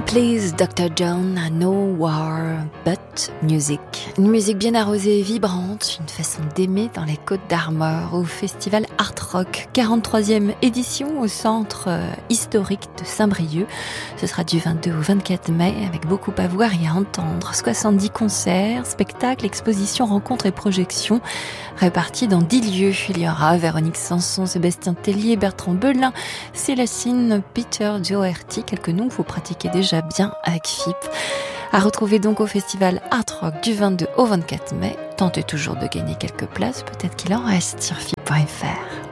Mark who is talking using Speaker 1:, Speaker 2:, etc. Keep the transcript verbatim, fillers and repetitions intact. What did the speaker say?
Speaker 1: Please, docteur John, no war but music. Une musique bien arrosée et vibrante, une façon d'aimer dans les Côtes d'Armor au festival Art Rock, quarante-troisième édition au centre euh, historique de Saint-Brieuc. Ce sera du vingt-deux au vingt-quatre mai avec beaucoup à voir et à entendre. soixante-dix concerts, spectacles, expositions, rencontres et projections répartis dans dix lieux. Il y aura Véronique Sanson, Sébastien Tellier, Bertrand Belin, Célestine, Peter Doherty, quelques noms que vous pratiquez déjà bien avec F I P. À retrouver donc au festival Art Rock du vingt-deux au vingt-quatre mai. Tentez toujours de gagner quelques places, peut-être qu'il en reste sur F I P point F R.